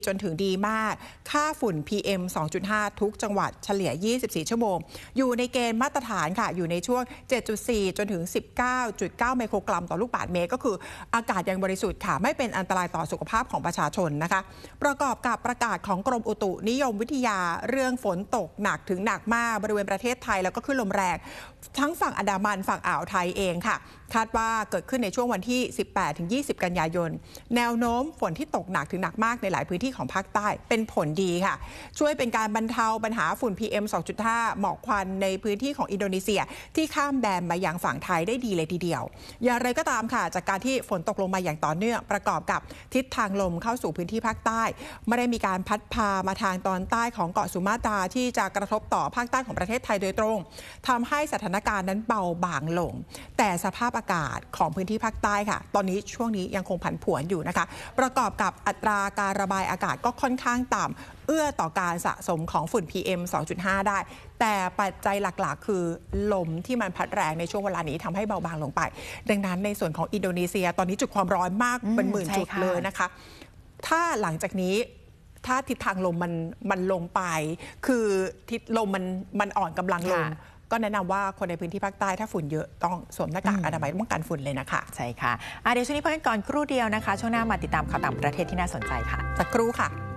จนถึงดีมากค่าฝุ่น PM 2.5 ทุกจังหวัดเฉลี่ย 24 ชั่วโมงอยู่ในเกณฑ์มาตรฐานค่ะอยู่ในช่วง 7.4 จนถึง 19.9 ไมโครกรัมต่อลูกบาศก์เมตรก็คืออากาศยังบริสุทธิ์ค่ะไม่เป็นอันตรายต่อสุขภาพของประชาชนนะคะประกอบกับประกาศของกรมอุตุนิยมวิทยาเรื่องฝนตกหนักถึงหนักมากบริเวณประเทศไทยแล้วก็คลื่นลมแรงทั้งฝั่งอันดามันฝั่งอ่าวไทยเองค่ะคาดว่าเกิดขึ้นในช่วงวันที่ 18-20 กันยายนแนวโน้มฝนที่ตกหนักถึงหนักมากในหลายพื้นที่ของภาคใต้เป็นผลดีค่ะช่วยเป็นการบรรเทาปัญหาฝุ่น PM 2.5 หมอกควันในพื้นที่ของอินโดนีเซียที่ข้ามแดนมายังฝั่งไทยได้ดีเลยทีเดียวอย่างไรก็ตามค่ะจากการที่ฝนตกลงมาอย่างต่อเนื่องประกอบกับทิศทางลมเข้าสู่พื้นที่ภาคใต้ไม่ได้มีการพัดพามาทางตอนใต้ของเกาะสุมาตราที่จะกระทบต่อภาคใต้ของประเทศไทยโดยตรงทำให้สถานการณ์นั้นเบาบางลงแต่สภาพอากาศของพื้นที่ภาคใต้ค่ะตอนนี้ช่วงนี้ยังคงผันผวนอยู่นะคะประกอบกับอัตราการระบายอากาศก็ค่อนข้างต่ำเอื้อต่อการสะสมของฝุ่น PM 2.5 ได้แต่ปัจจัยหลักๆคือลมที่มันพัดแรงในช่วงเวลานี้ทำให้เบาบางลงไปดังนั้นในส่วนของอินโดนีเซียตอนนี้จุดความร้อนมากเป็นหมื่นจุดเลยนะคะถ้าหลังจากนี้ถ้าทิศทางลมมันลงไปคือทิศลมมันอ่อนกำลังลงก็แนะนำว่าคนในพื้นที่ภาคใต้ถ้าฝุ่นเยอะต้องสวมหน้ากากอนามัยป้องกันฝุ่นเลยนะคะใช่ค่ะเดี๋ยวช่วงนี้พักกันก่อนครู่เดียวนะคะช่วงหน้ามาติดตามข่าวต่างประเทศที่น่าสนใจค่ะสักครู่ค่ะ